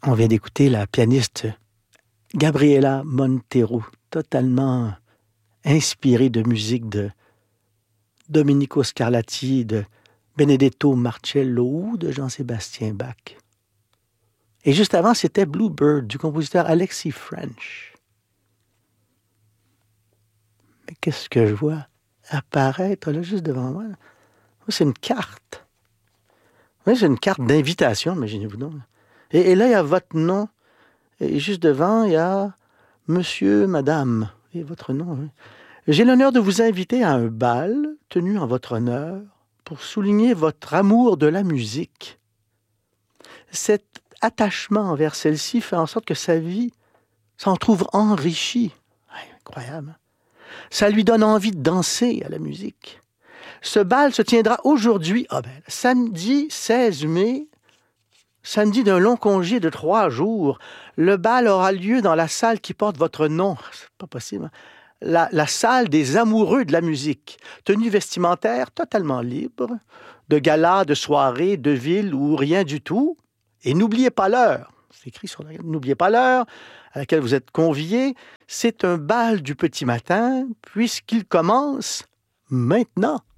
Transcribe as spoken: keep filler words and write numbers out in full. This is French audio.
On vient d'écouter la pianiste Gabriela Montero, totalement inspirée de musique de Domenico Scarlatti, de Benedetto Marcello ou de Jean-Sébastien Bach. Et juste avant, c'était Bluebird du compositeur Alexis French. Mais qu'est-ce que je vois apparaître là, juste devant moi? C'est une carte. Oui, c'est une carte d'invitation, imaginez-vous donc. Et, et là, il y a votre nom. Et juste devant, il y a Monsieur, Madame. Et votre nom, oui. J'ai l'honneur de vous inviter à un bal tenu en votre honneur pour souligner votre amour de la musique. Cet attachement envers celle-ci fait en sorte que sa vie s'en trouve enrichie. Ouais, incroyable. Ça lui donne envie de danser à la musique. Ce bal se tiendra aujourd'hui, ah ben, samedi seize mai, samedi d'un long congé de trois jours. Le bal aura lieu dans la salle qui porte votre nom. C'est pas possible. Hein? La, la salle des amoureux de la musique. Tenue vestimentaire totalement libre, de gala, de soirée, de ville ou rien du tout. Et n'oubliez pas l'heure. C'est écrit sur la... N'oubliez pas l'heure à laquelle vous êtes conviés. C'est un bal du petit matin puisqu'il commence maintenant.